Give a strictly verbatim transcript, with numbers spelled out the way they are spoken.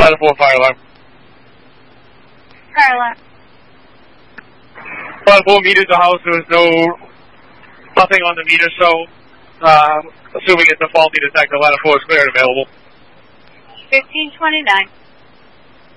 Ladder four, fire alarm. Fire alarm. Ladder four, meter the house, there was no, nothing on the meter, so, uh, assuming it's a faulty detector, ladder four is clear and available. fifteen twenty-nine.